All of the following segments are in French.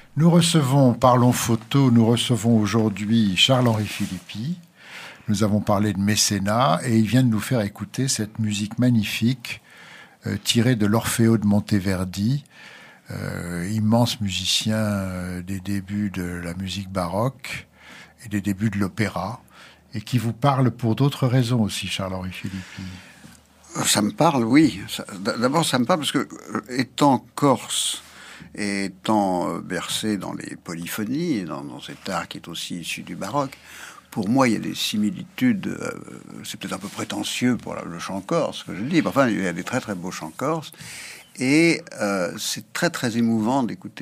Parlons photo, nous recevons aujourd'hui Charles-Henri Philippi. Nous avons parlé de mécénat et il vient de nous faire écouter cette musique magnifique tirée de l'Orfeo de Monteverdi, immense musicien des débuts de la musique baroque et des débuts de l'opéra, et qui vous parle pour d'autres raisons aussi, Charles-Henri Philippi. Ça me parle, oui. D'abord, ça me parle parce que, étant corse et étant bercé dans les polyphonies, dans cet art qui est aussi issu du baroque, pour moi, il y a des similitudes. C'est peut-être un peu prétentieux pour le chant corse, que je dis. Enfin, il y a des très très beaux chants corses. Et c'est très très émouvant d'écouter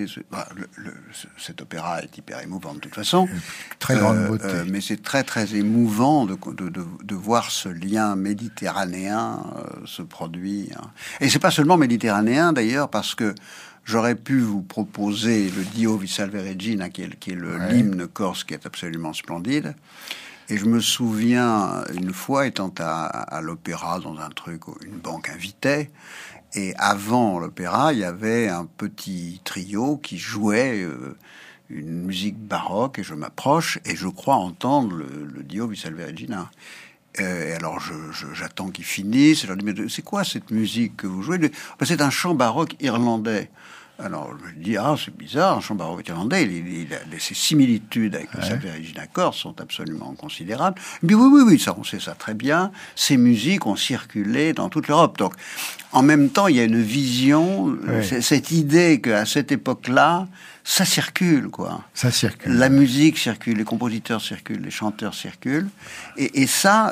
cet opéra est hyper émouvant de toute façon. Très grande beauté. Mais c'est très très émouvant de voir ce lien méditerranéen se produire. Et c'est pas seulement méditerranéen d'ailleurs, parce que j'aurais pu vous proposer le Dio vi salve Regina, qui est l'hymne corse, qui est absolument splendide. Et je me souviens une fois étant à l'opéra dans un truc où une banque invitait. Et avant l'opéra, il y avait un petit trio qui jouait une musique baroque, et je m'approche et je crois entendre le Dio vi salve Regina. Et alors j'attends qu'ils finissent. Je leur dis, mais c'est quoi cette musique que vous jouez? C'est un chant baroque irlandais. Alors je me dis, c'est bizarre, un chant baroque irlandais, ses similitudes avec le Salve Regina corse sont absolument considérables. Mais oui, ça, on sait ça très bien. Ces musiques ont circulé dans toute l'Europe. Donc, en même temps, il y a une vision, cette idée qu'à cette époque-là, ça circule, quoi. Ça circule. La musique circule, les compositeurs circulent, les chanteurs circulent. Et ça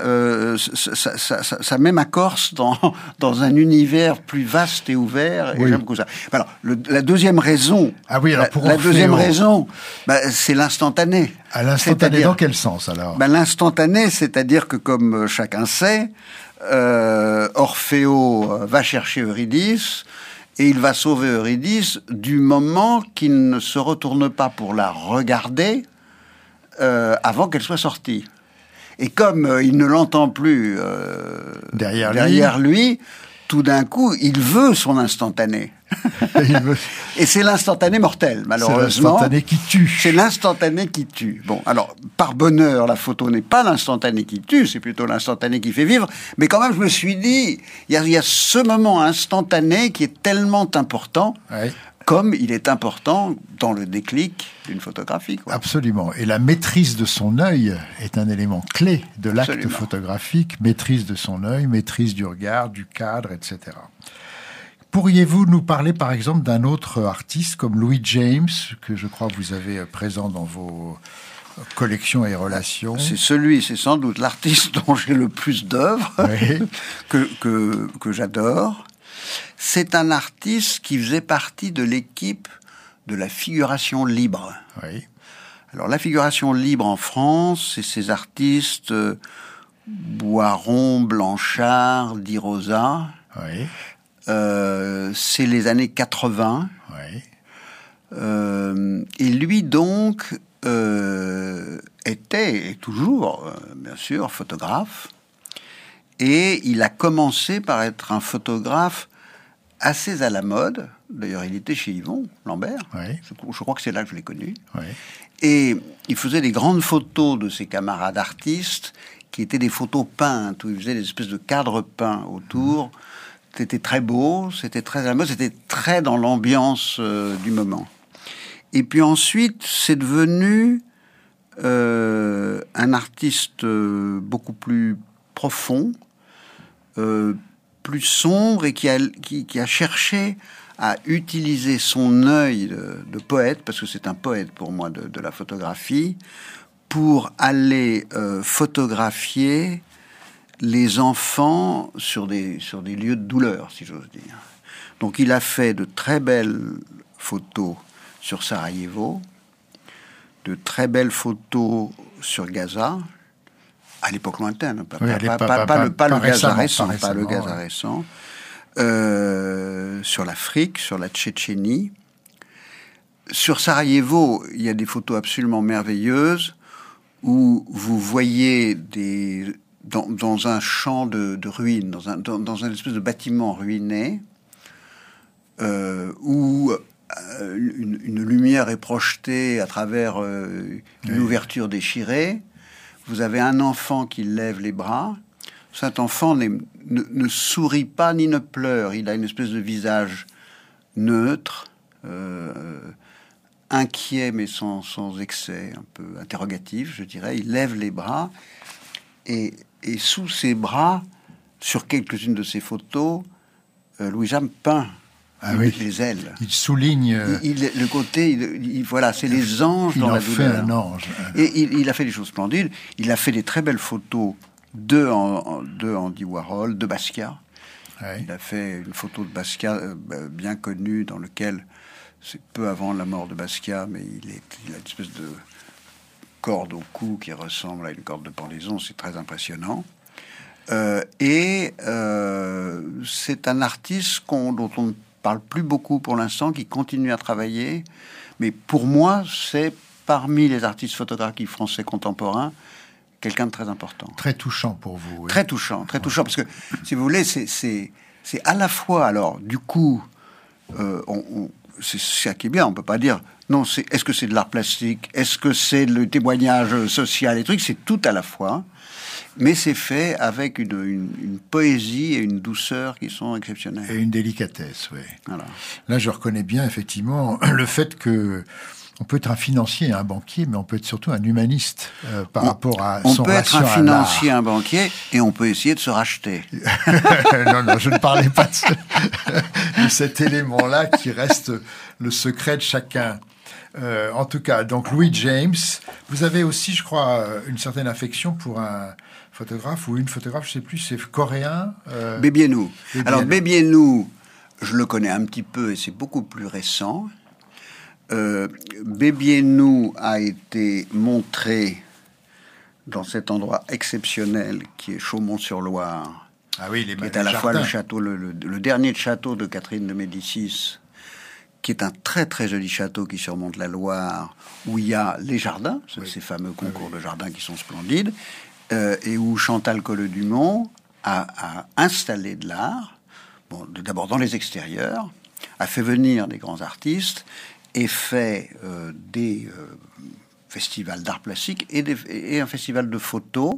met ma Corse dans un univers plus vaste et ouvert. Et j'aime beaucoup ça. Alors, la deuxième raison. La deuxième raison, c'est l'instantané. À l'instantané, dans quel sens, alors? L'instantané, c'est-à-dire que, comme chacun sait, Orfeo va chercher Eurydice, et il va sauver Eurydice du moment qu'il ne se retourne pas pour la regarder avant qu'elle soit sortie. Et comme il ne l'entend plus derrière lui, tout d'un coup, il veut son instantané. Et c'est l'instantané mortel, malheureusement. C'est l'instantané qui tue. C'est l'instantané qui tue. Bon, alors, par bonheur, la photo n'est pas l'instantané qui tue, c'est plutôt l'instantané qui fait vivre. Mais quand même, je me suis dit, il y a ce moment instantané qui est tellement important, comme il est important dans le déclic d'une photographie, quoi. Absolument. Et la maîtrise de son œil est un élément clé de l'acte photographique. Maîtrise de son œil, maîtrise du regard, du cadre, etc. Pourriez-vous nous parler, par exemple, d'un autre artiste comme Louis James, que je crois que vous avez présent dans vos collections et relations? C'est sans doute l'artiste dont j'ai le plus d'œuvres, que j'adore. C'est un artiste qui faisait partie de l'équipe de la figuration libre. Oui. Alors, la figuration libre en France, c'est ces artistes Boiron, Blanchard, Di Rosa. Oui. C'est les années 80. Oui. Et lui, donc, était, et toujours, bien sûr, photographe. Et il a commencé par être un photographe assez à la mode. D'ailleurs, il était chez Yvon Lambert. Oui. Je crois que c'est là que je l'ai connu. Oui. Et il faisait des grandes photos de ses camarades artistes, qui étaient des photos peintes, où il faisait des espèces de cadres peints autour. C'était très beau, c'était très à la mode, c'était très dans l'ambiance du moment. Et puis ensuite, c'est devenu un artiste beaucoup plus profond, plus sombre, et qui a cherché à utiliser son œil de poète, parce que c'est un poète pour moi de la photographie, pour aller photographier les enfants sur des lieux de douleur, si j'ose dire. Donc il a fait de très belles photos sur Sarajevo, de très belles photos sur Gaza, à l'époque lointaine, pas le Gaza récent, sur l'Afrique, sur la Tchétchénie. Sur Sarajevo, il y a des photos absolument merveilleuses où vous voyez dans un champ de ruines, dans un espèce de bâtiment ruiné, où une lumière est projetée à travers une ouverture déchirée. Vous avez un enfant qui lève les bras. Cet enfant ne sourit pas ni ne pleure. Il a une espèce de visage neutre, inquiet mais sans excès, un peu interrogatif, je dirais. Il lève les bras et sous ses bras, sur quelques-unes de ses photos, Louis James peint les ailes. Il souligne le côté. Voilà, c'est les anges dans la douleur. Il en fait un ange. Et il a fait des choses splendides. Il a fait des très belles photos de Andy Warhol, de Basquiat. Ouais. Il a fait une photo de Basquiat bien connue, dans lequel c'est peu avant la mort de Basquiat, mais il a une espèce de corde au cou qui ressemble à une corde de pendaison. C'est très impressionnant. C'est un artiste dont on ne parle plus beaucoup pour l'instant, qui continue à travailler. Mais pour moi, c'est parmi les artistes photographiques français contemporains quelqu'un de très important. Très touchant pour vous. Oui. Très touchant, parce que, si vous voulez, c'est à la fois, alors, du coup, c'est ça qui est bien, on peut pas dire, non, est-ce que c'est de l'art plastique, est-ce que c'est le témoignage social, les trucs, c'est tout à la fois, mais c'est fait avec une poésie et une douceur qui sont exceptionnelles. Et une délicatesse, oui. Voilà. Là, je reconnais bien, effectivement, le fait que on peut être un financier et un banquier, mais on peut être surtout un humaniste par rapport à son relation à l'art. On peut être un financier, un banquier, et on peut essayer de se racheter. Non, je ne parlais pas de cet élément-là qui reste le secret de chacun. En tout cas, donc Louis James, vous avez aussi, je crois, une certaine affection pour un photographe ou une photographe, je ne sais plus, c'est coréen. Bébiénou. Alors Bébiénou, je le connais un petit peu et c'est beaucoup plus récent. Bébiénou a été montré dans cet endroit exceptionnel qui est Chaumont-sur-Loire. Ah oui, qui est à la fois le château, le dernier château de Catherine de Médicis, qui est un très très joli château qui surmonte la Loire, où il y a les jardins, ces fameux concours de jardins qui sont splendides, et où Chantal Colleux-Dumont a installé de l'art, d'abord dans les extérieurs, a fait venir des grands artistes, et fait des festivals d'art plastique et un festival de photos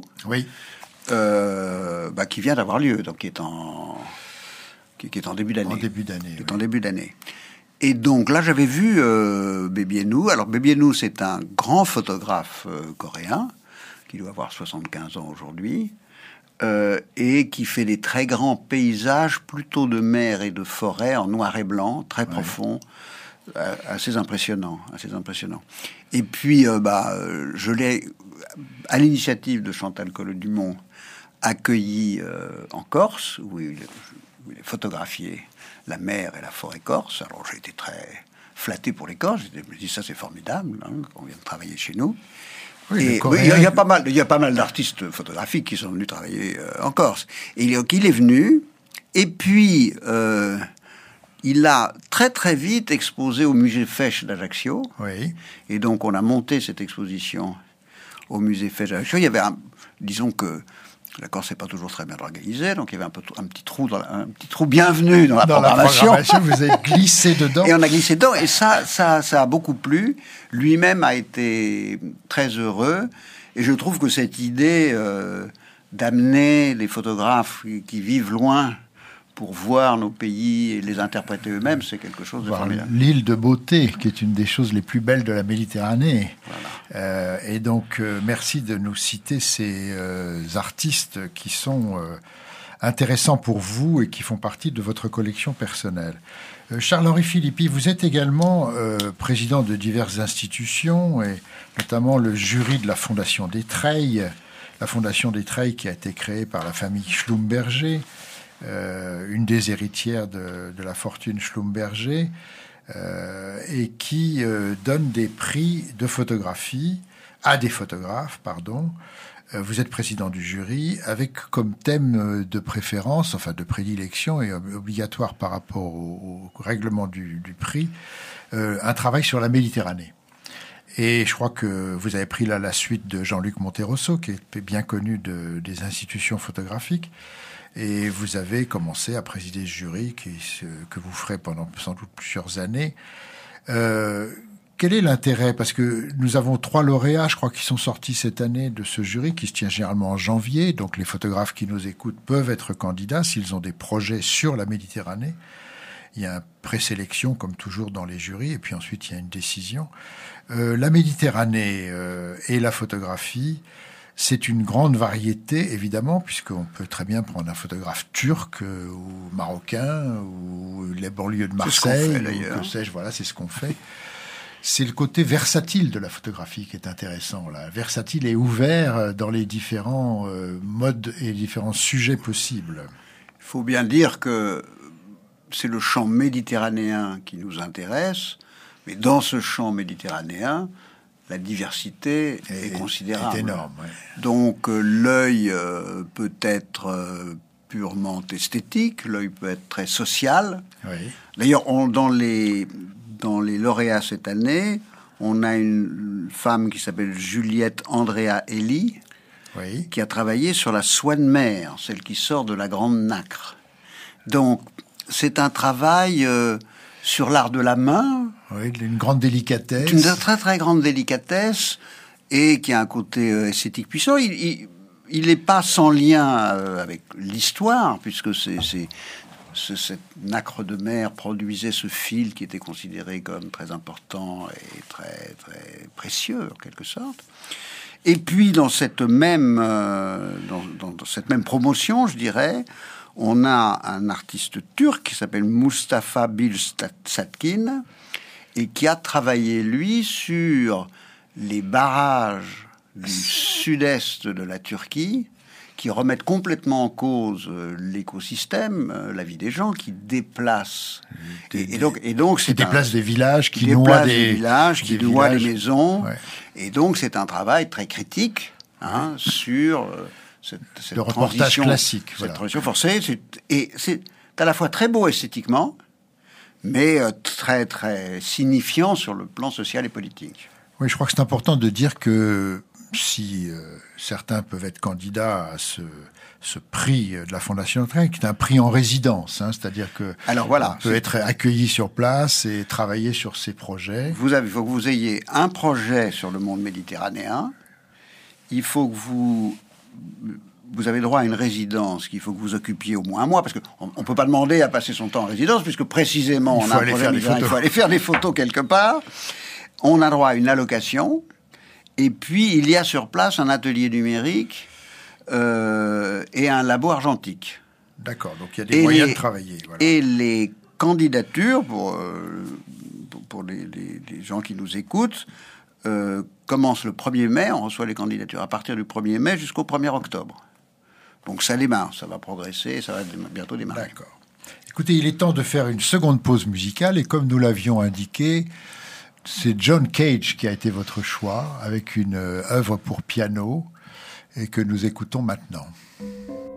qui vient d'avoir lieu, donc qui est en début d'année. En début d'année. Et donc là, j'avais vu Bébiénou. Alors Bébiénou, c'est un grand photographe coréen qui doit avoir 75 ans aujourd'hui et qui fait des très grands paysages, plutôt de mer et de forêt en noir et blanc, très profonds. Assez impressionnant. Et puis, je l'ai, à l'initiative de Chantal Colleux-Dumont, accueilli en Corse, où il a photographié la mer et la forêt corse. Alors, j'ai été très flatté pour les Corses. Je me dis, ça, c'est formidable, qu'on vient de travailler chez nous. Oui, et il y a pas mal d'artistes photographiques qui sont venus travailler en Corse. Et donc, il est venu, et puis... il a très très vite exposé au musée Fesch d'Ajaccio. Oui. Et donc on a monté cette exposition au musée Fesch d'Ajaccio. Il y avait disons que la Corse n'est pas toujours très bien organisée, donc il y avait un petit trou bienvenu dans la programmation. Vous avez glissé dedans. Et on a glissé dedans, et ça a beaucoup plu. Lui-même a été très heureux, et je trouve que cette idée d'amener les photographes qui vivent loin pour voir nos pays et les interpréter eux-mêmes, c'est quelque chose de formidable. L'île de beauté, qui est une des choses les plus belles de la Méditerranée. Voilà. Et donc, merci de nous citer ces artistes qui sont intéressants pour vous et qui font partie de votre collection personnelle. Charles-Henri Philippi, vous êtes également président de diverses institutions, et notamment le jury de la Fondation des Treilles. La Fondation des Treilles qui a été créée par la famille Schlumberger, une des héritières de la fortune Schlumberger, et qui donne des prix de photographie à des photographes, Vous êtes président du jury, avec comme thème de préférence, enfin de prédilection et obligatoire par rapport au règlement du prix, un travail sur la Méditerranée. Et je crois que vous avez pris là la suite de Jean-Luc Monterosso, qui est bien connu des institutions photographiques. Et vous avez commencé à présider ce jury que vous ferez pendant sans doute plusieurs années. Quel est l'intérêt? Parce que nous avons 3 lauréats, je crois, qui sont sortis cette année de ce jury, qui se tient généralement en janvier. Donc les photographes qui nous écoutent peuvent être candidats s'ils ont des projets sur la Méditerranée. Il y a une présélection, comme toujours dans les jurys, et puis ensuite il y a une décision. La Méditerranée et la photographie, c'est une grande variété, évidemment, puisqu'on peut très bien prendre un photographe turc ou marocain, ou les banlieues de Marseille, ou que sais-je, voilà, c'est ce qu'on fait. C'est le côté versatile de la photographie qui est intéressant. Là. Versatile et ouvert dans les différents modes et les différents sujets possibles. Il faut bien dire que c'est le champ méditerranéen qui nous intéresse, mais dans ce champ méditerranéen, la diversité est considérable. C'est énorme, ouais. Donc l'œil peut être purement esthétique, l'œil peut être très social. Oui. D'ailleurs, dans les lauréats cette année, on a une femme qui s'appelle Juliette Andrea Elie, oui, qui a travaillé sur la soie de mer, celle qui sort de la Grande Nacre. Donc, c'est un travail sur l'art de la main. Oui, une grande délicatesse. Une très très grande délicatesse et qui a un côté esthétique puissant. Il n'est pas sans lien avec l'histoire, puisque cette nacre de mer produisait ce fil qui était considéré comme très important et très très précieux en quelque sorte. Et puis dans cette même promotion, je dirais, on a un artiste turc qui s'appelle Mustafa Bilsatkin et qui a travaillé lui sur les barrages du sud-est de la Turquie, qui remettent complètement en cause l'écosystème, la vie des gens, qui déplacent. Et donc qui déplacent des villages, qui noient des les maisons. Ouais. Et donc c'est un travail très critique sur cette le reportage classique. Cette transition forcée. Et c'est à la fois très beau esthétiquement, mais très très signifiant sur le plan social et politique. Oui, je crois que c'est important de dire que si certains peuvent être candidats à ce prix de la Fondation Train, qui est un prix en résidence, c'est-à-dire que on peut être accueilli sur place et travailler sur ces projets. Il faut que vous ayez un projet sur le monde méditerranéen. Il faut que vous avez droit à une résidence qu'il faut que vous occupiez au moins un mois, parce qu'on ne peut pas demander à passer son temps en résidence, puisque précisément on a un projet il faut aller faire des photos quelque part. On a droit à une allocation. Et puis, il y a sur place un atelier numérique et un labo argentique. D'accord, donc il y a des moyens de travailler. Voilà. Et les candidatures, pour les gens qui nous écoutent, commencent le 1er mai. On reçoit les candidatures à partir du 1er mai jusqu'au 1er octobre. Donc ça démarre, ça va progresser, ça va bientôt démarrer. D'accord. Écoutez, il est temps de faire une seconde pause musicale. Et comme nous l'avions indiqué, c'est John Cage qui a été votre choix, avec une œuvre pour piano, et que nous écoutons maintenant.